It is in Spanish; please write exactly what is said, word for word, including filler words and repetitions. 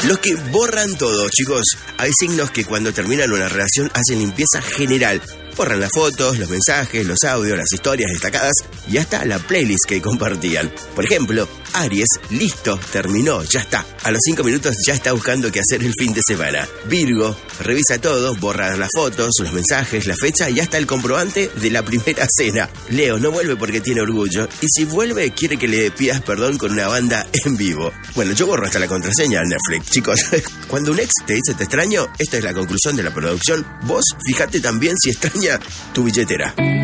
Los que borran todo, chicos. Hay signos que cuando terminan una relación hacen limpieza general. Borran las fotos, los mensajes, los audios, las historias destacadas y hasta la playlist que compartían. Por ejemplo, Aries, listo, terminó, ya está. A los cinco minutos ya está buscando qué hacer el fin de semana. Virgo, revisa todo, borra las fotos, los mensajes, la fecha y hasta el comprobante de la primera cena. Leo, no vuelve porque tiene orgullo y si vuelve quiere que le pidas perdón con una banda en vivo. Bueno, yo borro hasta la contraseña en Netflix, chicos. Cuando un ex te dice te extraño, esta es la conclusión de la producción. Vos fíjate también si extraña tu billetera.